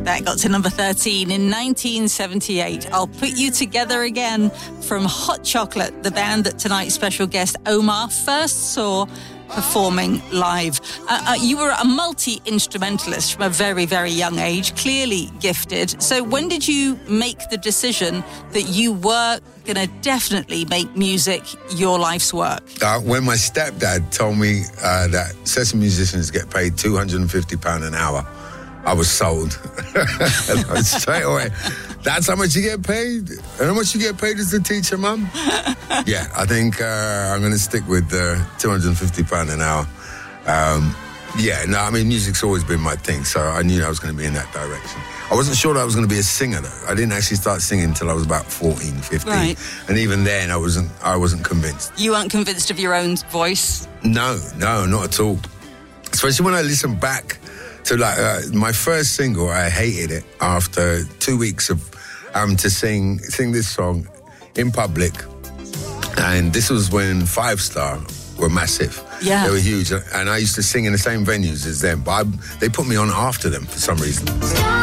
That got to number 13 in 1978. I'll Put You Together Again from Hot Chocolate, the band that tonight's special guest Omar first saw performing live. You were a multi-instrumentalist from a very, very young age, clearly gifted. So when did you make the decision that you were going to definitely make music your life's work? When my stepdad told me that session musicians get paid £250 an hour, I was sold. Straight away. That's how much you get paid? And how much you get paid as a teacher, Mum? Yeah, I think I'm going to stick with £250 an hour. Music's always been my thing, so I knew I was going to be in that direction. I wasn't sure that I was going to be a singer, though. I didn't actually start singing until I was about 14, 15. Right. And even then, I wasn't convinced. You weren't convinced of your own voice? No, not at all. Especially when I listen back to my first single. I hated it after 2 weeks of to sing this song in public, and this was when Five Star were massive. Yeah, they were huge, and I used to sing in the same venues as them, but they put me on after them for some reason.